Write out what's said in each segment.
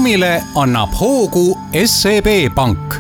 programmile annab hoogu SEB Pank.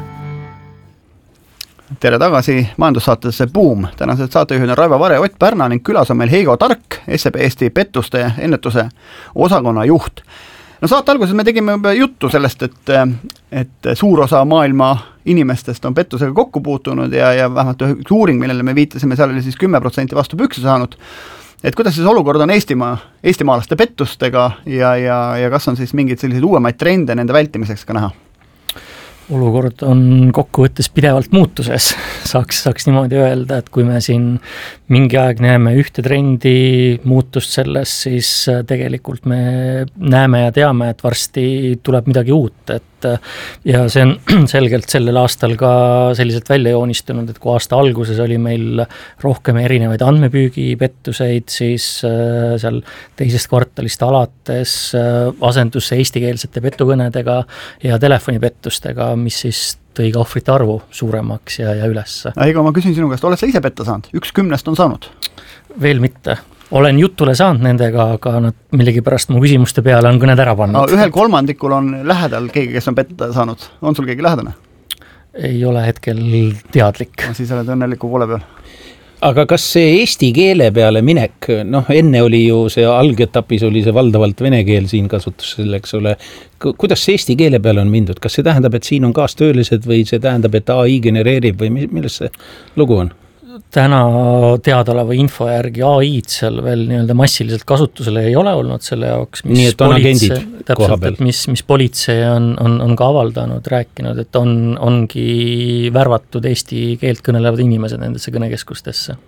Tere tagasi majandussaatesse Boom. Tänased saatejuhid on Raivo Vare, Ott Pärna ning külas on meil Heigo Tark, SEB Eesti pettuste ennetuse osakonna juht. No saate alguses me tegime juttu sellest, et suur osa maailma inimestest on pettusega kokku puutunud ja vähemalt üks uuring, millele me viitasime, seal oli siis 10% vastu pükse saanud. Et kuidas siis olukord on eestimaalaste pettustega ja kas on siis mingid sellised uuemaid trende nende vältimiseks ka näha? Olukord on kokkuvõttes pidevalt muutuses, saaks niimoodi öelda, et kui me siin mingi aeg näeme ühte trendi muutust selles, siis tegelikult me näeme ja teame, et varsti tuleb midagi uut, ja see on selgelt sellel aastal ka selliselt välja joonistunud, et kui aasta alguses oli meil rohkem erinevaid andmepüügipettuseid, siis seal teisest kvartalist alates asendus eestikeelsete petukõnedega ja telefonipettustega, mis siis tõi ka ohvrite arvu suuremaks ja üles. Aigo, ma küsin sinu käest, oled sa ise petta saanud? 1/10 on saanud? Veel mitte. Olen jutule saanud nendega, aga nad millegipärast mu küsimuste peale on kõned ära pannud. 1/3 on lähedal keegi, kes on petta saanud. On sul keegi lähedane? Ei ole hetkel teadlik. Siis oled õnneliku poole peal. Aga kas see eesti keele peale minek, enne oli ju see algetapis oli see valdavalt vene keel siin kasutusel, eks ole. Kuidas see eesti keele peale on mindud? Kas see tähendab, et siin on kaastöölised või see tähendab, et AI genereerib või milles see lugu on? Täna teadaoleva info järgi AI-d seal veel nii-öelda massiliselt kasutusele ei ole olnud selle jaoks, mis politsei on ka avaldanud, rääkinud, et ongi värvatud eesti keelt kõnelevad inimesed nendesse kõnekeskustesse.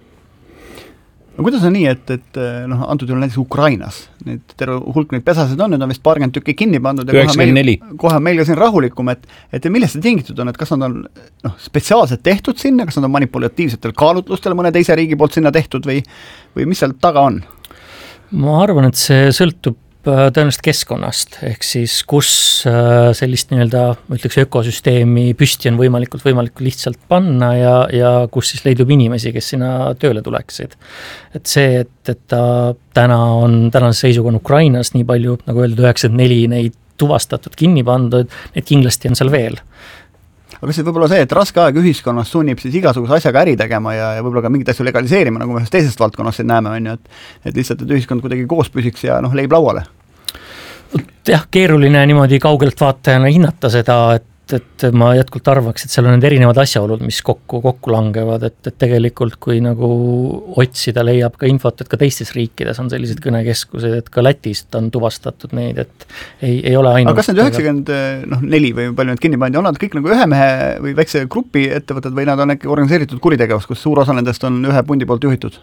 No kuidas on nii, et antud juhul näiteks Ukrainas, terve hulk neid pesasid on, nüüd on vist paarkümmend tükki kinni pandud ja 94. kohe meil ka siin rahulikum, et millest see tingitud on, et kas nad on spetsiaalselt tehtud sinna, kas nad on manipulatiivsetel kaalutlustel mõne teise riigi poolt sinna tehtud või mis seal taga on? Ma arvan, et see sõltub tõenäoliselt keskkonnast, ehk siis kus sellist nii-öelda, ma ütleks, ökosüsteemi püsti on võimalikult lihtsalt panna ja kus siis leidub inimesi, kes sinna tööle tuleksid. Et see, et ta tänase seisuga on Ukrainas nii palju, nagu öeldud, 94 neid tuvastatud kinni pandud, neid kindlasti on seal veel. Aga see võib-olla see, et raske aeg ühiskonnas sunnib siis igasuguse asjaga äri tegema ja võib-olla ka mingit asju legaliseerima, nagu me ühes teisest valdkonnas siin näeme, on ju, et lihtsalt, et ühiskond kuidagi koos püsiks ja leib lauale. Jah, keeruline niimoodi kaugelt vaatajana hinnata seda, et ma jätkult arvaks, et seal on need erinevad asjaolud, mis kokku langevad, et tegelikult kui nagu otsida leiab ka infot, et ka teistes riikides on sellised kõnekeskused, et ka Lätist on tuvastatud neid, et ei ole ainult. Aga kas need 94 või palju need kinni pandi, on nad kõik nagu ühe mehe või väikse grupi ettevõtted või nad on äkki organiseeritud kuritegevus, kus suur osa nendest on ühe pundi poolt juhitud?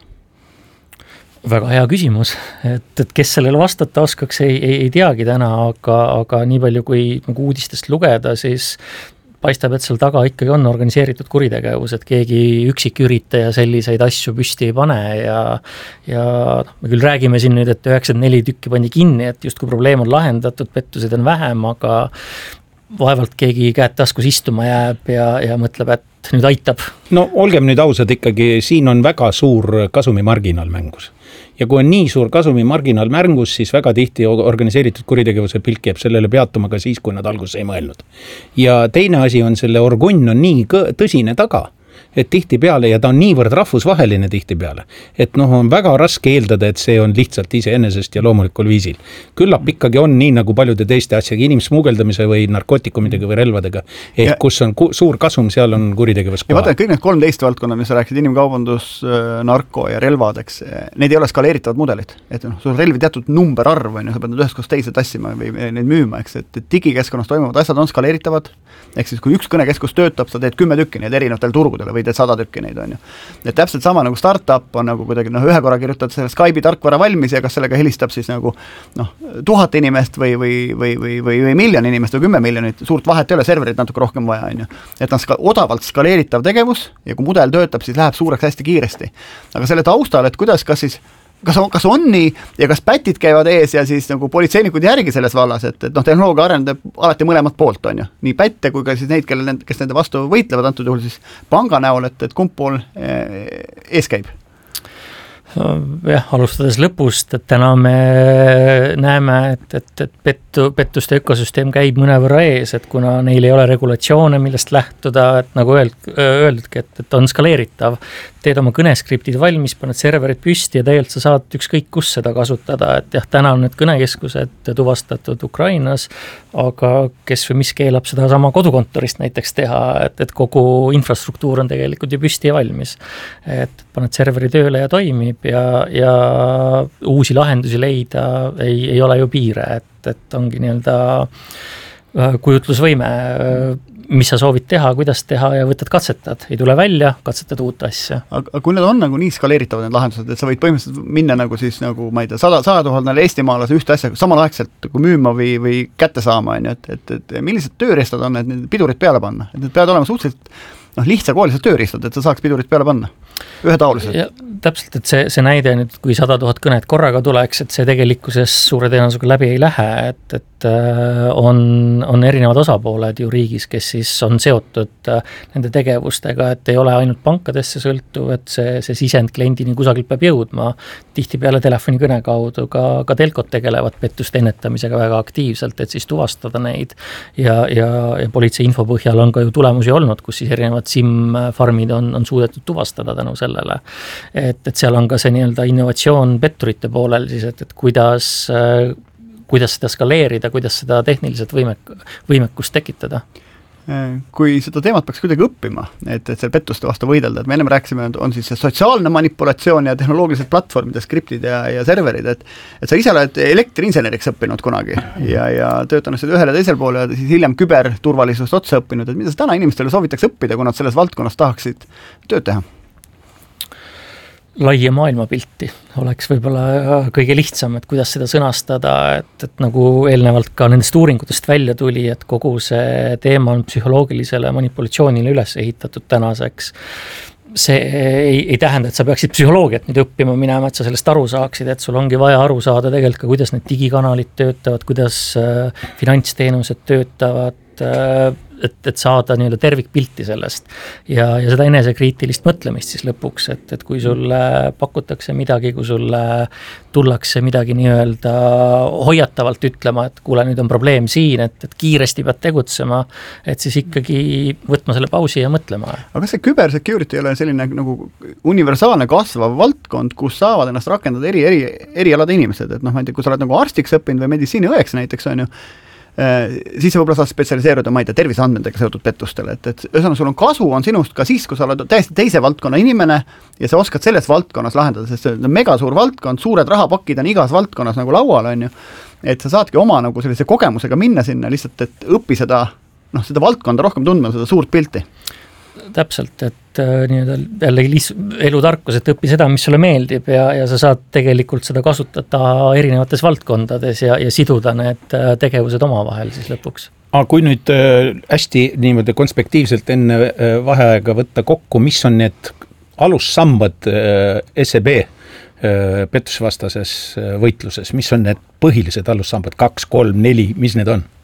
Väga hea küsimus, et kes sellele vastata oskaks, ei teagi täna, aga nii palju kui uudistest lugeda, siis paistab, et seal taga ikkagi on organiseeritud kuritegevus, et keegi üksiküritaja selliseid asju püsti ei pane ja me küll räägime siin nüüd, et 94 tükki pandi kinni, et justkui probleem on lahendatud, pettused on vähem, aga vaevalt keegi käed taskus istuma jääb ja mõtleb, et nüüd aitab. No olgem nüüd ausad ikkagi, siin on väga suur kasumimarginaal mängus. Ja kui on nii suur kasumimarginaal mängus, siis väga tihti organiseeritud kuritegevuse pilk jääb sellele peatuma ka siis, kui nad alguses ei mõelnud. Ja teine asi on selle orgunn on nii tõsine taga, et tihti peale, ja ta on niivõrd rahvusvaheline tihti peale, et on väga raske eeldada, et see on lihtsalt iseenesest ja loomulikul viisil. Küllap ikkagi on nii nagu paljude teiste asjaga, inimsmuugeldamise või narkootikumidega või relvadega, kus on suur kasum, seal on kuritegevus koha. Ja vaata, kõik need 13 valdkonnad, mis sa rääksid, inimkaubandus, narko ja relvadeks, need ei ole skaleeritavad mudelid. Et sul relvi teatud numberarv on ja sa pead need ühest koos teise tassima või neid müüma, eks, et digikeskkonnas toimuvad asjad on skaleeritavad, ehk siis kui üks kõnekeskus töötab, sa teed 10 tükki neid erinevatel turgudele või teed 100 tükki neid, on ju. Et täpselt sama nagu startup on nagu kuidagi, ühe korra kirjutad selle Skype'i tarkvara valmis ja kas sellega helistab siis nagu 1000 inimest või 1 miljon inimest või 10 miljonit, suurt vahet ei ole, serverit natuke rohkem vaja, on ju. Et on odavalt skaleeritav tegevus ja kui mudel töötab, siis läheb suureks hästi kiiresti. Aga selle taustal, et kuidas, kas on nii ja kas pätid käivad ees ja siis nagu politseinikud järgi selles vallas, et tehnoloogia arendab alati mõlemat poolt, on ju. Nii pätte kui ka siis neid, kes nende vastu võitlevad, antud juhul siis panga näol, et kumb pool ees käib? Jah, alustades lõpust, et täna me näeme, et pettuste ökosüsteem käib mõnevõrra ees, et kuna neil ei ole regulatsioone, millest lähtuda, et nagu öeldudki, et on skaleeritav, teed oma kõneskriptid valmis, paned serverid püsti ja tegelikult sa saad ükskõik kus seda kasutada, et jah, täna on need kõnekeskused tuvastatud Ukrainas, aga kes või mis keelab seda sama kodukontorist näiteks teha, et kogu infrastruktuur on tegelikult ju püsti ja valmis. Et paned serveri tööle ja toimib ja uusi lahendusi leida ei ole ju piire, et ongi nii-öelda kujutlusvõime, mis sa soovid teha, kuidas teha ja võtad katsetad, ei tule välja, katsetad uut asja. Aga kui need on nagu nii skaleeritavad need lahendused, et sa võid põhimõtteliselt minna nagu siis nagu, ma ei tea, 100 000 eestimaalase ühte asja samal aegselt kui müüma või kätte saama, et millised tööriistad on, et need pidurid peale panna, et need peavad olema suhteliselt lihtsakoolised tööriistad, et sa saaks pidurid peale panna, ühetaoliselt. Täpselt, et see näide nüüd, kui 100 000 kõnet korraga tuleks, et see tegelikkuses suure tõenäosusega läbi ei lähe, et on erinevad osapooled ju riigis, kes siis on seotud nende tegevustega, et ei ole ainult pankadesse sõltuv, et see sisend kliendini kusagilt peab jõudma, tihtipeale telefonikõne kaudu, ka telkod tegelevad pettuste ennetamisega väga aktiivselt, et siis tuvastada neid ja politsei info põhjal on ka ju tulemusi olnud, kus siis erinevad SIM-farmid on suudetud tuvastada tänu sellele. Et seal on ka see nii-öelda innovatsioon petturite poolel siis, et kuidas seda skaleerida, kuidas seda tehniliselt võimekust tekitada. Kui seda teemat peaks kuidagi õppima, et seal pettuste vastu võidelda, et me ennem rääkisime, on siis see sotsiaalne manipulatsioon ja tehnoloogilised platvormid ja skriptid ja serverid, et sa ise oled elektriinseneriks õppinud kunagi ja töötanud seda ühele teisel pool ja siis hiljem küberturvalisust otsa õppinud, et mida sa täna inimestele soovitaks õppida, kui nad selles valdkonnas tahaksid tööd teha? Laia maailmapilti oleks võib-olla kõige lihtsam, et kuidas seda sõnastada, et nagu eelnevalt ka nendest uuringutest välja tuli, et kogu see teema on psühholoogilisele manipulatsioonile üles ehitatud tänaseks. See ei tähenda, et sa peaksid psühholoogiat nüüd õppima minema, et sa sellest aru saaksid, et sul ongi vaja aru saada tegelikult ka, kuidas need digikanalid töötavad, kuidas finantsteenused töötavad, et saada nii-öelda tervikpilti sellest ja seda enesekriitilist mõtlemist siis lõpuks, et kui sulle pakutakse midagi, kui sulle tullakse midagi nii-öelda hoiatavalt ütlema, et kuule, nüüd on probleem siin, et kiiresti pead tegutsema, et siis ikkagi võtma selle pausi ja mõtlema. Aga kas see kübersecurity ei ole selline nagu universaalne kasvav valdkond, kus saavad ennast rakendada erialade inimesed, et ma ei tea, kui sa oled nagu arstiks õppinud või meditsiiniõeks näiteks, on ju, siis sa võib-olla saad spetsialiseeruda, ma ei tea, terviseandmetega seotud pettustele, et ühesõnaga sul on kasu on sinust ka siis, kui sa oled täiesti teise valdkonna inimene ja sa oskad selles valdkonnas lahendada, sest see on mega suur valdkond, suured rahapakid on igas valdkonnas nagu laual, on ju, et sa saadki oma nagu sellise kogemusega minna sinna lihtsalt, et õpi seda valdkonda rohkem tundma, seda suurt pilti. Täpselt, et jällegi elutarkus, et õpi seda, mis sulle meeldib ja sa saad tegelikult seda kasutada erinevates valdkondades ja siduda need tegevused omavahel siis lõpuks. Aga kui nüüd hästi niimoodi konspektiivselt enne vaheaega võtta kokku, mis on need alussambad SEB pettusvastases võitluses, mis on need põhilised alussambad, 2, 3, 4, mis need on?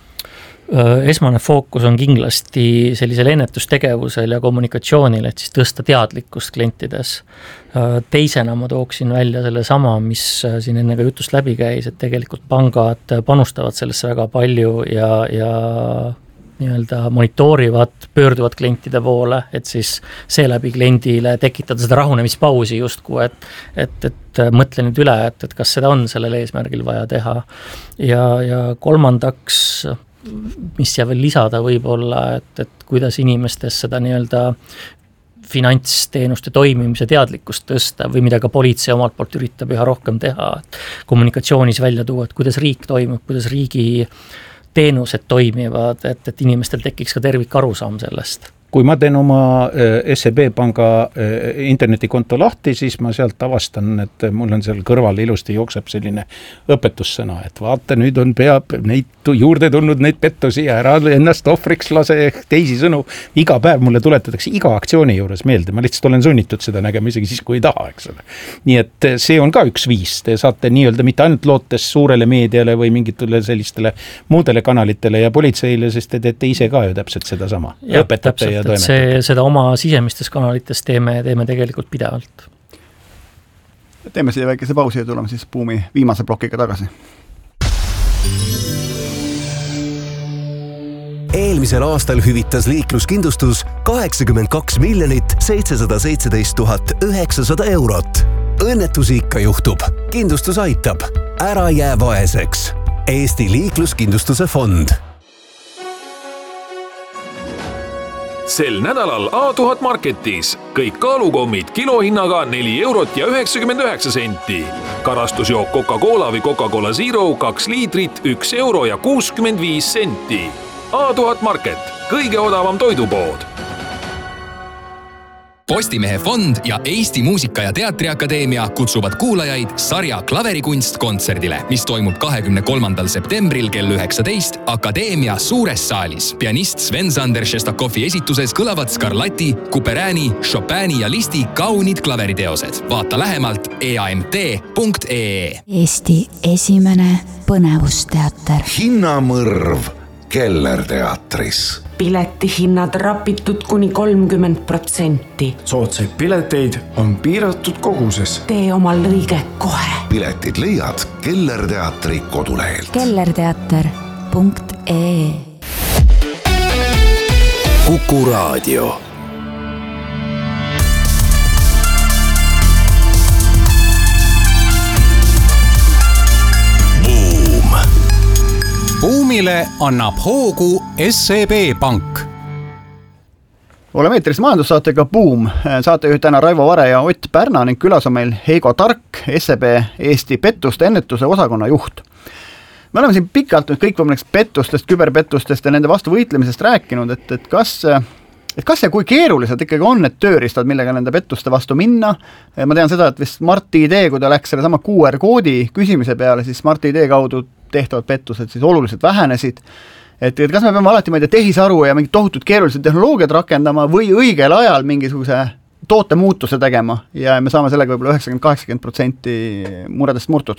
Esmane fookus on kindlasti sellisel ennetustegevusel ja kommunikatsioonil, et siis tõsta teadlikkust klientides. Teisena ma tooksin välja selle sama, mis siin enne ka jutust läbi käis, et tegelikult pangad panustavad sellesse väga palju ja nii-öelda monitoorivad, pöörduvad klientide poole, et siis seeläbi kliendile tekitada seda rahunemispausi justku, et mõtle nüüd üle, et kas seda on sellel eesmärgil vaja teha. Ja kolmandaks, mis jääb veel lisada võib-olla, et kuidas inimestes seda nii-öelda finantsteenuste toimimise teadlikkust tõsta või mida ka politsei omalt poolt üritab üha rohkem teha, et kommunikatsioonis välja tuua, et kuidas riik toimub, kuidas riigi teenused toimivad, et inimestel tekiks ka tervik arusaam sellest. Kui ma teen oma SEB panga internetikonto lahti, siis ma sealt avastan, et mul on seal kõrval ilusti jookseb selline õpetussõna, et vaata, nüüd on peab neid juurde tulnud neid pettusi ja ära ennast ohvriks lase teisi sõnu. Iga päev mulle tuletatakse iga aktsiooni juures meelde, ma lihtsalt olen sunnitud seda nägema isegi siis, kui ei taha, eks ole. Nii et see on ka üks viis, te saate nii-öelda mitte ainult lootes suurele meediale või mingitele sellistele muudele kanalitele ja politseile, sest te teete ise ka ju täpselt seda sama. Õpetate ja seda oma sisemistes kanalites teeme tegelikult pidevalt. Teeme siia väikese pausi ja tuleme siis Buumi viimase plokiga tagasi. Eelmisel aastal hüvitas liikluskindlustus 82 717 900 eurot. Õnnetusi ikka juhtub. Kindlustus aitab. Ära jää vaeseks. Eesti liikluskindlustuse fond. Sel nädalal A1000 Marketis kõik kaalukommid kilohinnaga 4 eurot ja 99 senti. Karastusjook Coca-Cola või Coca-Cola Zero 2 liitrit 1 euro ja 65 senti. A1000 Market, kõige odavam toidupood. Postimehe fond ja Eesti Muusika- ja Teatriakadeemia kutsuvad kuulajaid sarja Klaverikunst kontserdile, mis toimub 23. septembril kell 19 Akadeemia suures saalis. Pianist Sven-Sander Šestakovi esituses kõlavad Scarlatti, Couperini, Chopini ja Listi kaunid klaveriteosed. Vaata lähemalt eamt.ee. Eesti esimene põnevusteater. Hinnamõrv Kellerteatris. Piletihinnad rapitud kuni 30%. Soodsaid pileteid on piiratud koguses. Tee oma lõige kohe. Piletid leiad Kellerteatri kodulehelt. Kellerteater.ee. Kuku Raadio. Buumile annab hoogu SEB Pank. Oleme eetris majandussaatega Buum. Saatejuhid täna Raivo Vare ja Ott Pärna ning külas on meil Heigo Tark, SEB Eesti pettuste ennetuse osakonna juht. Me oleme siin pikalt nüüd kõikvõimaliks pettustest, küberpettustest ja nende vastu võitlemisest rääkinud, et kas ja kui keerulised ikkagi on need tööriistad, millega nende pettuste vastu minna. Ma tean seda, et vist Smart ID, kui ta läks selle sama QR-koodi küsimise peale, siis Smart ID kaudu tehtavad pettused siis oluliselt vähenesid. Et kas me peame alati tehisaru ja mingid tohutud keerulised tehnoloogiad rakendama või õigel ajal mingisuguse toote muutuse tegema ja me saame sellega võib-olla 90-80% muredest murtud?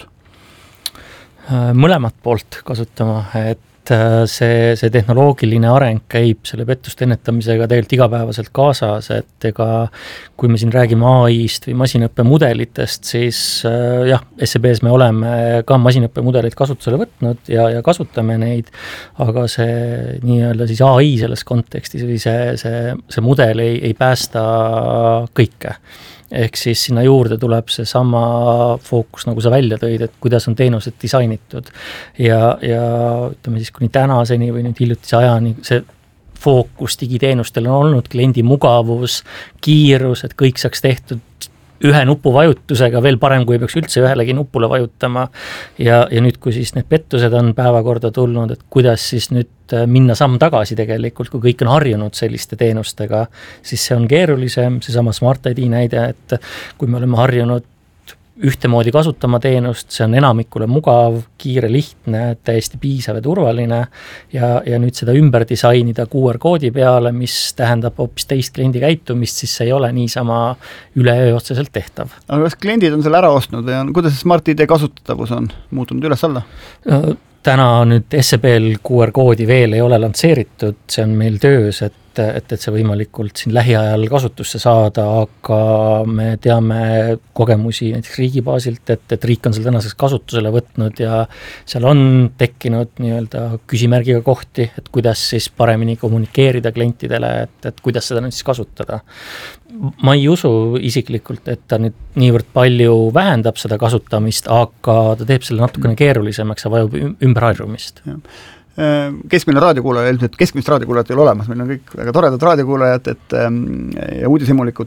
Mõlemat poolt kasutama, et see tehnoloogiline areng käib selle pettuste ennetamisega tegelikult igapäevaselt kaasas, et ega kui me siin räägime AI-st või masinõppemudelitest, siis jah, SEB-s me oleme ka masinõppemudeleid kasutusele võtnud ja kasutame neid, aga see nii-öelda siis AI selles kontekstis või see mudel ei päästa kõike. Ehk siis sinna juurde tuleb see sama fookus, nagu sa välja tõid, et kuidas on teenused disainitud ja ütleme siis kuni tänaseni või nüüd hiljutise ajani see fookus digiteenustel on olnud kliendi mugavus, kiirus, et kõik saaks tehtud ühe nupu vajutusega, veel parem, kui peaks üldse ühelegi nupule vajutama ja nüüd, kui siis need pettused on päevakorda tulnud, et kuidas siis nüüd minna samm tagasi tegelikult, kui kõik on harjunud selliste teenustega, siis see on keerulisem, seesama Smart ID näide, et kui me oleme harjunud ühtemoodi kasutama teenust, see on enamikule mugav, kiire, lihtne, täiesti piisav ja turvaline ja nüüd seda ümber disainida QR-koodi peale, mis tähendab hoopis teist kliendi käitumist, siis see ei ole niisama üleöö otseselt tehtav. Aga kas kliendid on selle ära ostnud ja kuidas Smart ID kasutatavus on muutunud üles-alla? Täna nüüd SEB-l QR-koodi veel ei ole lansseeritud, see on meil töös, et see võimalikult siin lähiajal kasutusse saada, aga me teame kogemusi näiteks riigi baasilt, et riik on selle tänaseks kasutusele võtnud ja seal on tekkinud nii-öelda küsimärgiga kohti, et kuidas siis paremini kommunikeerida klientidele, et kuidas seda nüüd siis kasutada. Ma ei usu isiklikult, et ta nüüd niivõrd palju vähendab seda kasutamist, aga ta teeb selle natukene keerulisemaks ja vajub ümberharjumist. Keskmine raadiokuulaja, ilmselt keskmist raadiokuulajat ei ole olemas, meil on kõik väga toredad raadiokuulajad ja uudishimulikud.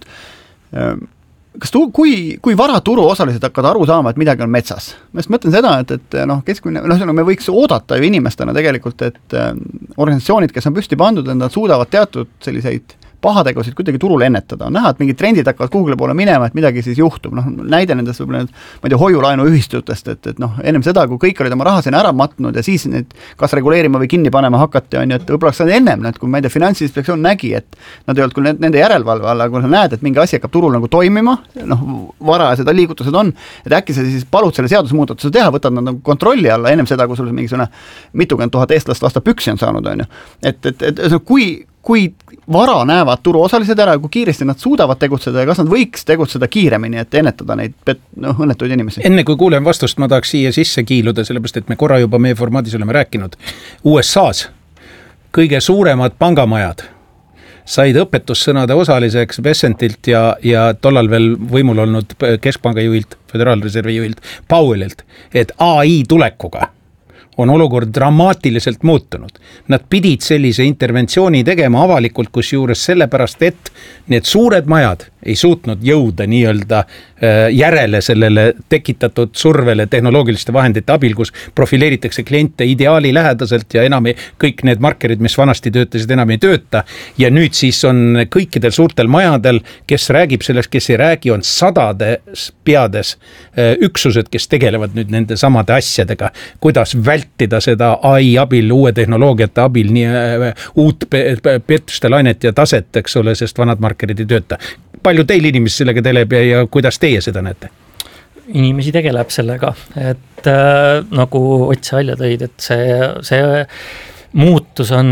Kui vara turuosalised hakkavad aru saama, et midagi on metsas? Ma just mõtlen seda, et keskmine, me võiks oodata ju inimestena tegelikult, et organisatsioonid, kes on püsti pandud, nad suudavad teatud selliseid pahategusid kuidagi turul ennetada. On näha, et mingid trendid hakkavad Google poole minema, et midagi siis juhtub. Näide nendest võib-olla hoiulaenu ühistutest, et ennem seda, kui kõik olid oma raha sinna ära matnud ja siis need kas reguleerima või kinni panema hakati, on ju, et võib-olla oleks ennem, kui ma ei tea, Finantsinspektsioon nägi, et nad ei olnud küll nende järelevalve alla, kui sa näed, et mingi asi hakkab turul nagu toimima, varajased liigutused on, et äkki sa siis palud selle seadusmuudatuse teha, võtad nad nagu kontrolli alla ennem seda, kui sul mingisugune mitukümmend tuhat eestlast vastu püksi on saanud, on ju. Et kui vara näevad turuosalised ära, kui kiiresti nad suudavad tegutseda ja kas nad võiks tegutseda kiiremini, et ennetada neid õnnetuid inimesi? Enne kui kuulen vastust, ma tahaks siia sisse kiiluda, sellepärast et me korra juba meie formaadis oleme rääkinud. USA-s kõige suuremad pangamajad said õpetussõnade osaliseks Bessentilt ja tollal veel võimul olnud keskpanga juhilt, Föderaalreservi juhilt Powellilt, et AI tulekuga on olukord dramaatiliselt muutunud. Nad pidid sellise interventsiooni tegema avalikult, kus juures sellepärast, et need suured majad ei suutnud jõuda nii-öelda järele sellele tekitatud survele tehnoloogiliste vahendite abil, kus profileeritakse kliente ideaali lähedaselt ja enam kõik need markerid, mis vanasti töötasid, enam ei tööta. Ja nüüd siis on kõikidel suurtel majadel, kes räägib sellest, kes ei räägi, on sadades peades üksused, kes tegelevad nüüd nende samade asjadega, kuidas vältida seda AI abil, uue tehnoloogiate abil, nii uut pettuste lainet ja taset, eks ole, sest vanad markerid ei tööta. Palju teil inimesi sellega teleb ja kuidas teie seda näete? Inimesi tegeleb sellega, et nagu Ott välja tõid, et see muutus on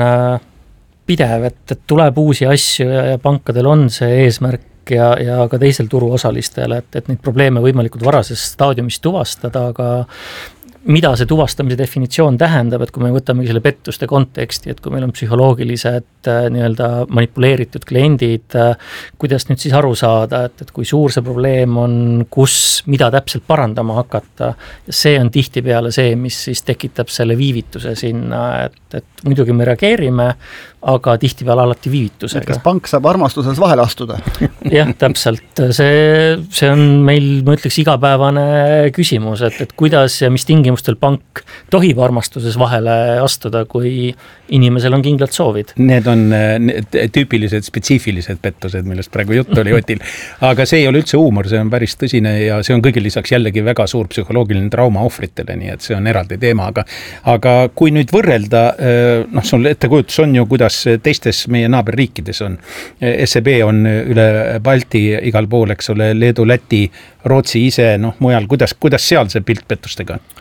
pidev, et tuleb uusi asju ja pankadel on see eesmärk ja ka teisel turuosalistel, et neid probleeme võimalikult varases staadiumis tuvastada, aga mida see tuvastamise definitsioon tähendab, et kui me võtame selle pettuste konteksti, et kui meil on psühholoogilised nii-öelda manipuleeritud kliendid, kuidas nüüd siis aru saada, et kui suur see probleem on, mida täpselt parandama hakata, see on tihtipeale see, mis siis tekitab selle viivituse sinna, et muidugi me reageerime, aga tihtipeale alati viivitusega. Et kas pank saab armastuses vahele astuda? Jah, täpselt. See on meil, ma ütleks, igapäevane küsimus, et kuidas ja mis tingimustel pank tohib armastuses vahele astuda, kui inimesel on kindlad soovid. Need on tüüpilised, spetsiifilised pettused, millest praegu juttu oli Otil. Aga see ei ole üldse huumor, see on päris tõsine ja see on kõige lisaks jällegi väga suur psühholoogiline trauma ohvritele, nii et see on eraldi teema. Aga kui nüüd võrrelda, sul ettekujutus on ju, kuidas teistes meie naaberriikides on. SEB on üle Balti igal pool, eks ole, Leedu, Läti, Rootsi ise, mujal, kuidas seal see pilt pettustega on?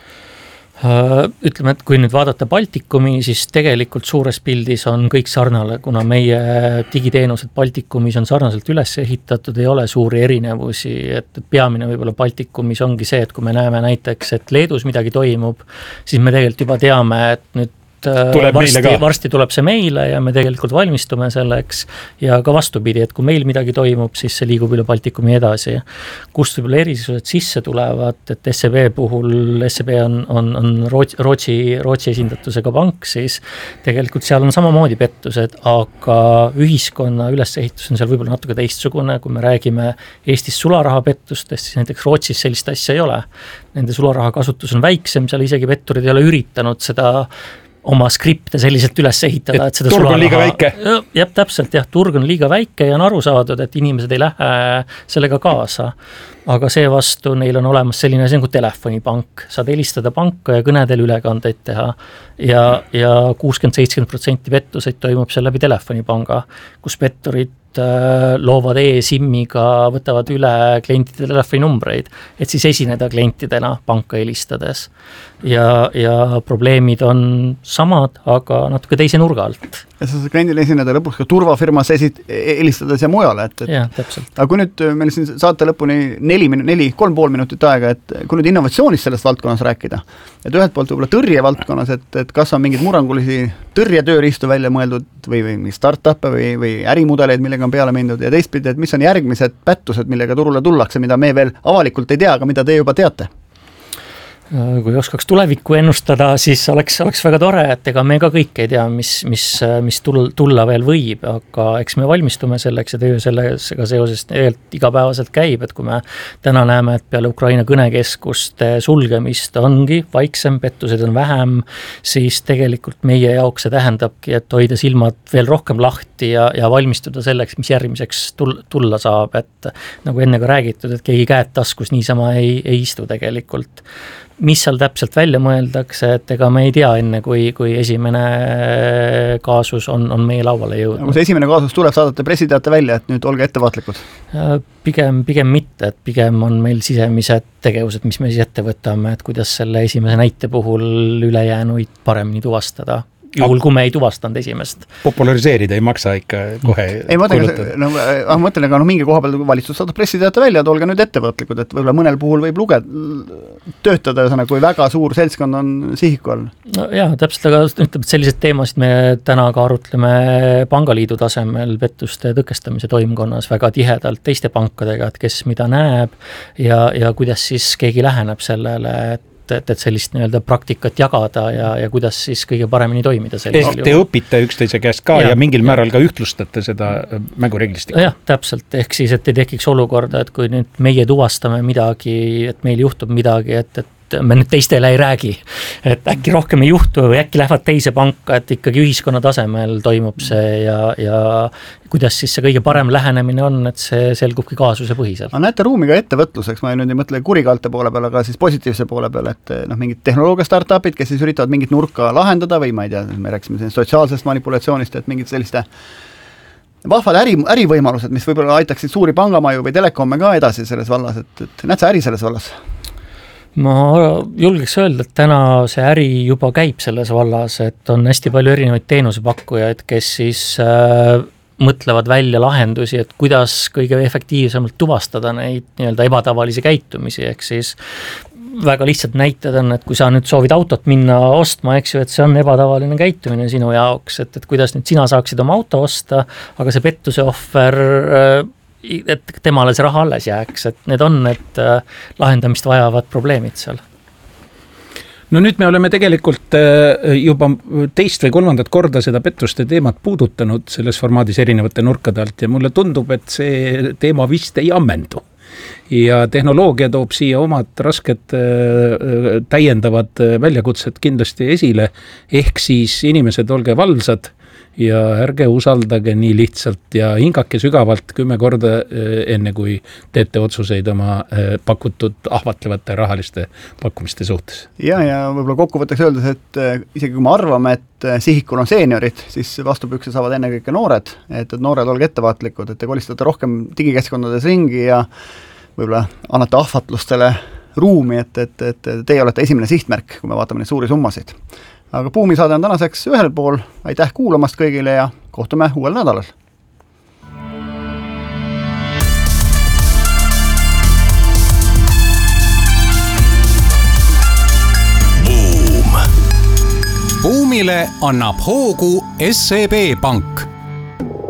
Ütleme, et kui nüüd vaadata Baltikumi, siis tegelikult suures pildis on kõik sarnale, kuna meie digiteenused Baltikumis on sarnaselt üles ehitatud, ei ole suuri erinevusi, et peamine võib-olla Baltikumis ongi see, et kui me näeme näiteks, et Leedus midagi toimub, siis me tegelikult juba teame, et nüüd varsti tuleb see meile ja me tegelikult valmistume selleks ja ka vastupidi, et kui meil midagi toimub, siis see liigub üle Baltikumi edasi. Kust võib-olla erisused sisse tulevad, et SEB puhul, SEB on Rootsi esindatusega pank, siis tegelikult seal on samamoodi pettused, aga ühiskonna ülesehitus on seal võib-olla natuke teistsugune, kui me räägime Eestis sularahapettustest, siis näiteks Rootsis sellist asja ei ole. Nende sularaha kasutus on väiksem, seal isegi petturid ei ole üritanud seda oma skripte selliselt üles ehitada, et seda turg on liiga väike. Jah, täpselt, turg on liiga väike ja on aru saadud, et inimesed ei lähe sellega kaasa. Aga seevastu neil on olemas selline asi nagu telefonipank. Saad helistada panka ja kõnedel ülekandeid teha. Ja 60-70% pettuseid toimub seal läbi telefonipanga, kus petturid loovad e-SIM-iga, võtavad üle klientide telefoninumbreid, et siis esineda klientidena panka helistades. Ja probleemid on samad, aga natuke teise nurga alt. Ja sa kliendile esineda lõpuks ka turvafirmas helistades ja mujale. Jah, täpselt. Aga kui nüüd meil siin saate lõpuni 3,5 minutit aega, et kui nüüd innovatsioonist sellest valdkonnas rääkida, et ühelt poolt võib-olla tõrje valdkonnas, et kas on mingid murrangulisi tõrjetööriistu välja mõeldud või start-up'e või ärimudeleid, millega on peale mindud ja teistpidi, et mis on järgmised pättused, millega turule tullakse, mida me veel avalikult ei tea, aga mida te juba teate? Kui oskaks tulevikku ennustada, siis oleks väga tore, et ega me ka kõik ei tea, mis tulla veel võib, aga eks me valmistume selleks ja töö sellega seoses igapäevaselt käib, et kui me täna näeme, et peale Ukraina kõnekeskuste sulgemist ongi vaiksem, pettused on vähem, siis tegelikult meie jaoks see tähendabki, et hoida silmad veel rohkem lahti ja valmistuda selleks, mis järgmiseks tulla saab, et nagu enne ka räägitud, et keegi käed taskus niisama ei istu tegelikult. Mis seal täpselt välja mõeldakse, et ega me ei tea enne, kui esimene kaasus on meie lauale jõudnud. Kui see esimene kaasus tuleb, saadate pressiteate välja, et nüüd olge ettevaatlikud? Pigem mitte, et pigem on meil sisemised tegevused, mis me siis ette võtame, et kuidas selle esimese näite puhul ülejäänuid paremini tuvastada. juhul kui me ei tuvastanud esimest. Populariseerida ei maksa ikka kohe ei, ma mõtlen, aga mingi koha peal valitsus saadab pressiteate välja, et olge nüüd ettevõtlikud, et võib-olla mõnel puhul võib töötada, kui väga suur seltskond on sihiku all. No jaa, täpselt, aga ütleb, et sellised teemasid me täna ka arutleme pangaliidu tasemel pettuste tõkestamise toimkonnas väga tihedalt teiste pankadega, et kes mida näeb ja kuidas siis keegi läheneb sellele, et sellist nii-öelda praktikat jagada ja kuidas siis kõige paremini toimida. Ehk te õpite üksteise käest ka ja mingil määral ka ühtlustate seda mängureeglistikku. Jah, täpselt, ehk siis, et ei tekiks olukorda, et kui nüüd meie tuvastame midagi, et meil juhtub midagi, et me nüüd teistele ei räägi, et äkki rohkem ei juhtu või äkki lähevad teise panka, et ikkagi ühiskonna tasemel toimub see ja kuidas siis see kõige parem lähenemine on, et see selgubki kaasuse põhiselt. Aga näete ruumi ka ettevõtluseks, ma nüüd ei mõtle kurikaalte poole peal, aga siis positiivse poole peal, et mingid tehnoloogia startupid, kes siis üritavad mingit nurka lahendada või ma ei tea, me rääksime sotsiaalsest manipulatsioonist, et mingid selliste vahvad ärivõimalused, mis võib-olla aitaksid suuri pangamaju või telekomme ka edasi selles vallas, et näed sa äri selles vallas? Ma julgeks öelda, et täna see äri juba käib selles vallas, et on hästi palju erinevaid teenusepakkujaid, kes siis mõtlevad välja lahendusi, et kuidas kõige efektiivsemalt tuvastada neid nii-öelda ebatavalisi käitumisi, ehk siis väga lihtsalt näited on, et kui sa nüüd soovid autot minna ostma, eks ju, et see on ebatavaline käitumine sinu jaoks, et kuidas nüüd sina saaksid oma auto osta, aga see pettuse ohver et temale see raha alles jääks, et need on need lahendamist vajavad probleemid seal. No nüüd me oleme tegelikult juba teist või kolmandat korda seda pettuste teemat puudutanud selles formaadis erinevate nurkade alt ja mulle tundub, et see teema vist ei ammendu. Ja tehnoloogia toob siia omad rasked täiendavad väljakutsed kindlasti esile, ehk siis inimesed olge valvsad ja ärge usaldage nii lihtsalt ja hingake sügavalt 10 korda enne, kui teete otsuseid oma pakutud ahvatlevate rahaliste pakkumiste suhtes. Ja võib-olla kokkuvõtteks öeldes, et isegi kui me arvame, et sihikul on seeniorid, siis vastupükse saavad enne kõike noored, et noored olge ettevaatlikud, et te kolistate rohkem digikeskkondades ringi ja võib-olla annate ahvatlustele ruumi, et teie olete esimene sihtmärk, kui me vaatame neid suuri summasid. Aga Buumi saade on tänaseks ühel pool, aitäh kuulamast kõigile ja kohtume uuel nädalal. Buumile annab hoogu SEB Pank.